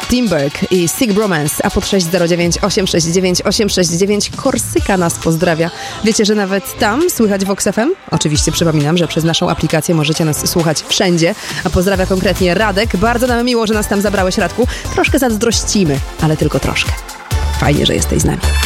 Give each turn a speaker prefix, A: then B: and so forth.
A: Timberg i Sick Bromance, a pod 609 869 869 Korsyka nas pozdrawia. Wiecie, że nawet tam słychać Vox FM? Oczywiście przypominam, że przez naszą aplikację możecie nas słuchać wszędzie, a pozdrawia konkretnie Radek. Bardzo nam miło, że nas tam zabrałeś, Radku. Troszkę zazdrościmy, ale tylko troszkę. Fajnie, że jesteś z nami.